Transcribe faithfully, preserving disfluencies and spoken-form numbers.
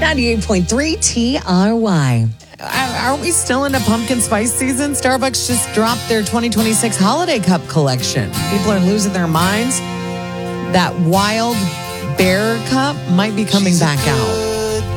ninety-eight point three T R Y. Aren't we still into pumpkin spice season? Starbucks just dropped their twenty twenty-six holiday cup collection. People are losing their minds. That wild bear cup might be coming back out.